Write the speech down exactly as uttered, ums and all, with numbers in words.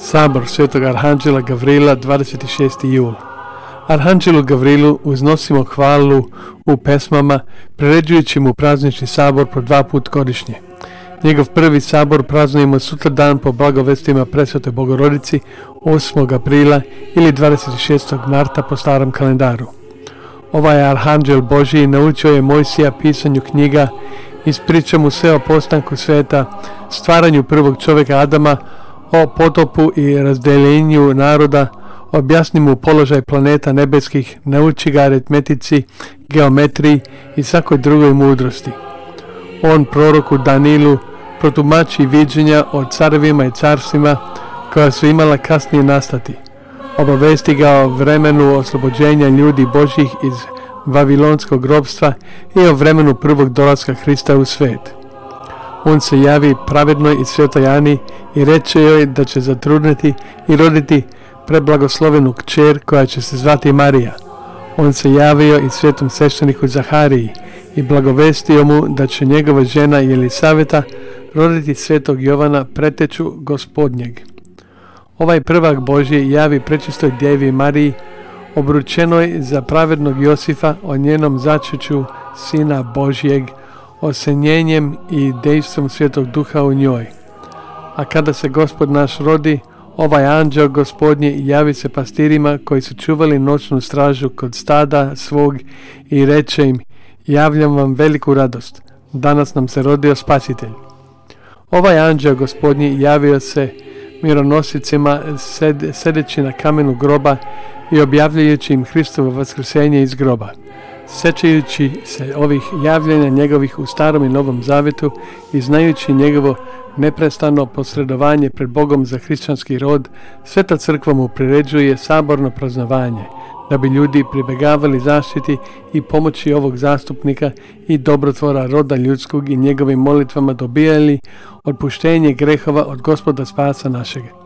Sabor svetog Arhanđela Gavrila, dvadeset šesti jul. Arhanđelu Gavrilu uznosimo hvalu u pesmama, priređujući mu praznični sabor po dva put godišnje. Njegov prvi sabor praznujemo sutra dan po blagovestima Presvetoj Bogorodici osmog aprila ili dvadeset šestog marta po starom kalendaru. Ovaj Arhanđel Božji naučio je Mojsija pisanju knjiga, ispriča mu sve o postanku sveta, stvaranju prvog čovjeka Adama, o potopu i razdeljenju naroda, objasni mu položaj planeta nebeskih, nauči ga aritmetici, geometriji i svakoj drugoj mudrosti. On proroku Danilu protumači viđenja o carevima i carstvima koja su imala kasnije nastati. Obavesti ga o vremenu oslobođenja ljudi Božjih iz vavilonskog ropstva i o vremenu prvog dolaska Hrista u svet. On se javi pravednoj i svetoj Ani i reče joj da će zatrudniti i roditi preblagoslovenu kćer koja će se zvati Marija. On se javio i svetom svešteniku Zahariji i blagovestio mu da će njegova žena Jelisaveta roditi svetog Jovana, preteču Gospodnjeg. Ovaj prvak Božji javi prečistoj djevi Mariji, obručenoj za pravednog Josifa, o njenom začeću Sina Božjeg, osenjenjem i dejstvom Svetog Duha u njoj. A kada se Gospod naš rodi, ovaj anđeo Gospodnji javi se pastirima koji su čuvali noćnu stražu kod stada svog i reče im: javljam vam veliku radost, danas nam se rodio Spasitelj. Ovaj anđeo Gospodnji javio se mironosicima sed, sedeći na kamenu groba i objavljujući im Hristovo vaskrsenje iz groba. Sećajući se ovih javljanja njegovih u Starom i Novom Zavetu i znajući njegovo neprestano posredovanje pred Bogom za hrišćanski rod, Sveta crkva mu priređuje saborno praznovanje, da bi ljudi pribegavali zaštiti i pomoći ovog zastupnika i dobrotvora roda ljudskog i njegovim molitvama dobijali otpuštenje grehova od Gospoda Spasa našega.